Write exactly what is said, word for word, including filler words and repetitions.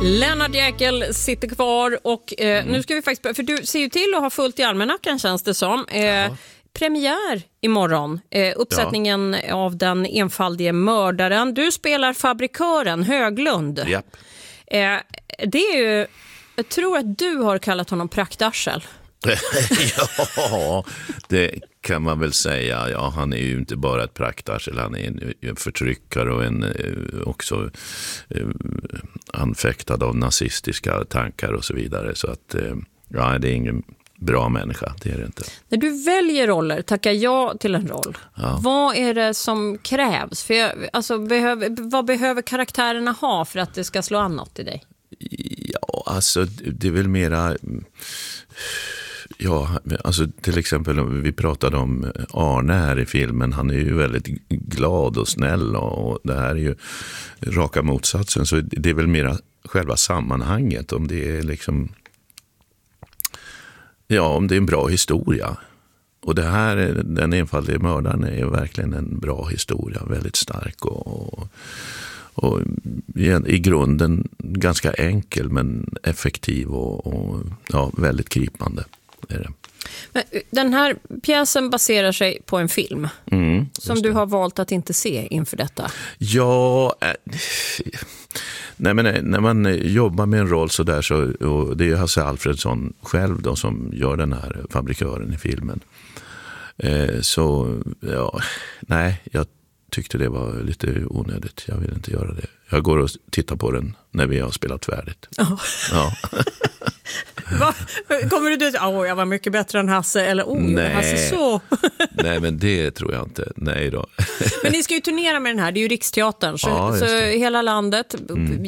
Lennart Jäkel sitter kvar och eh, mm. nu ska vi faktiskt, för du ser ju till att ha fullt i almanackan känns det som. Eh, ja. Premiär imorgon, eh, uppsättningen ja. av Den enfaldige mördaren. Du spelar fabrikören Höglund. Japp. Eh, det är ju, jag tror att du har kallat honom praktarsel. Ja, det kan man väl säga. Ja, han är ju inte bara ett praktarsel, han är en, en förtryckare och en också eh, anfäktad av nazistiska tankar och så vidare. Så att eh, ja, det är ingen bra människa, det är det inte. När du väljer roller, tackar jag till en roll. Ja. Vad är det som krävs? För jag, alltså, behöver, vad behöver karaktärerna ha för att det ska slå an något i dig? Ja, alltså det är väl mera... Ja, alltså till exempel vi pratade om Arne här i filmen. Han är ju väldigt glad och snäll och det här är ju raka motsatsen. Så det är väl mera själva sammanhanget, om det är liksom... Ja, om det är en bra historia. Och det här, Den enfaldige mördaren är verkligen en bra historia, väldigt stark och, och, och i grunden ganska enkel men effektiv och, och ja, väldigt gripande är det. Men den här pjäsen baserar sig på en film mm, som du har valt att inte se inför detta. Ja, äh, nej, men när man jobbar med en roll så där så, och det är Hasse Alfredsson själv då som gör den här fabrikören i filmen. Eh, så ja, nej, jag tyckte det var lite onödigt. Jag vill inte göra det. Jag går och tittar på den när vi har spelat färdigt. Oh. Ja. Va? Kommer du dit? Åh, oh, jag var mycket bättre än Hasse. Eller oh, nej. Hasse så. Nej, men det tror jag inte. Nej då. Men ni ska ju turnera med den här. Det är ju Riksteatern. Så, ja, så hela landet. Mm.